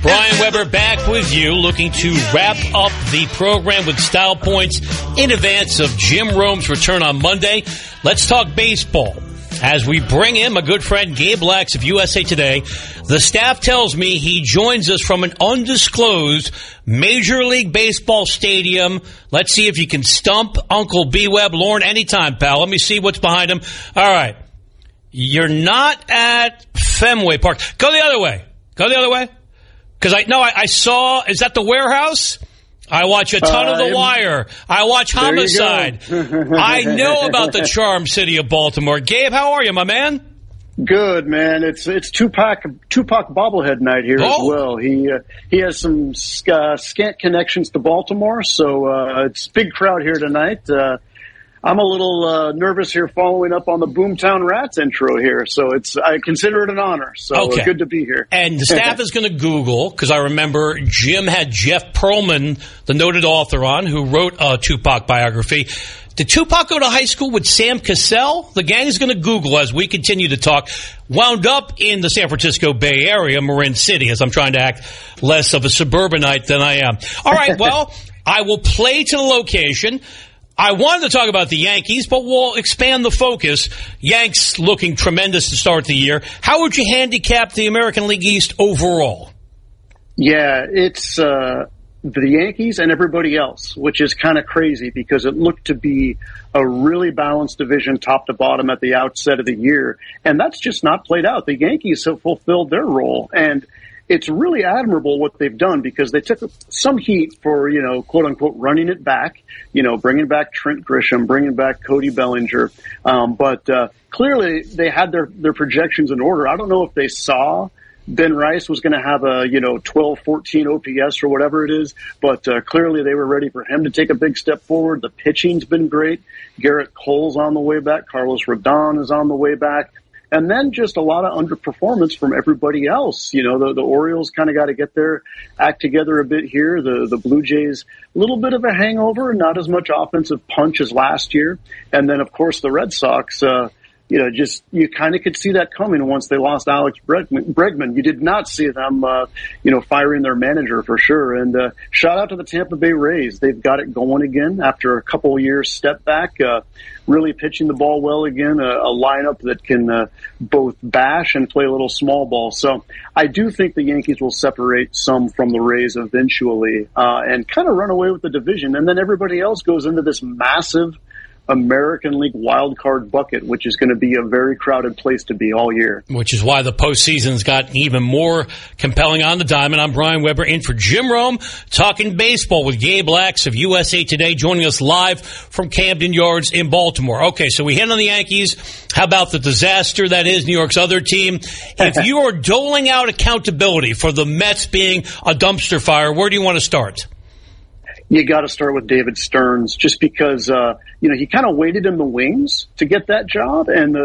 Brian Weber back with you, looking to wrap up the program with style points in advance of Jim Rome's return on Monday. Let's talk baseball. As we bring in my good friend Gabe Lax of USA Today, the staff tells me he joins us from an undisclosed Major League Baseball stadium. Let's see if you can stump Uncle B-Web. Lauren, anytime, pal. Let me see what's behind him. All right. You're not at Fenway Park. Go the other way. Go the other way. Because I saw, is that the warehouse? I watch a ton of The Wire. I watch Homicide. I know about the charm city of Baltimore. Gabe, how are you, my man? Good, man. It's Tupac bobblehead night here as well. He has some scant connections to Baltimore, so it's a big crowd here tonight. I'm a little nervous here following up on the Boomtown Rats intro here, so I consider it an honor. So good to be here. And the staff is going to Google, because I remember Jim had Jeff Pearlman, the noted author, on, who wrote a Tupac biography. Did Tupac go to high school with Sam Cassell? The gang is going to Google as we continue to talk. Wound up in the San Francisco Bay Area, Marin City, as I'm trying to act less of a suburbanite than I am. All right, well, I will play to the location. I wanted to talk about the Yankees, but we'll expand the focus. Yanks looking tremendous to start the year. How would you handicap the American League East overall? Yeah, it's the Yankees and everybody else, which is kind of crazy because it looked to be a really balanced division top to bottom at the outset of the year. And that's just not played out. The Yankees have fulfilled their role. And it's really admirable what they've done because they took some heat for, quote unquote, running it back, bringing back Trent Grisham, bringing back Cody Bellinger. But clearly they had their projections in order. I don't know if they saw Ben Rice was going to have a, 12, 14 OPS or whatever it is, but clearly they were ready for him to take a big step forward. The pitching's been great. Garrett Cole's on the way back. Carlos Rodon is on the way back. And then just a lot of underperformance from everybody else. The Orioles kind of got to get their act together a bit here. The Blue Jays, a little bit of a hangover, not as much offensive punch as last year. And then, of course, the Red Sox, you kind of could see that coming once they lost Alex Bregman. You did not see them, firing their manager for sure. And shout out to the Tampa Bay Rays. They've got it going again after a couple of years step back, really pitching the ball well again, a lineup that can both bash and play a little small ball. So I do think the Yankees will separate some from the Rays eventually and kind of run away with the division. And then everybody else goes into this massive American League wild card bucket, which is going to be a very crowded place to be all year. Which is why the postseason's gotten even more compelling on the diamond. I'm Brian Weber in for Jim Rome, talking baseball with Gabe Lax of USA Today, joining us live from Camden Yards in Baltimore. Okay, so we hit on the Yankees. How about the disaster that is New York's other team? If you are doling out accountability for the Mets being a dumpster fire, where do you want to start? You got to start with David Stearns just because, he kind of waited in the wings to get that job. And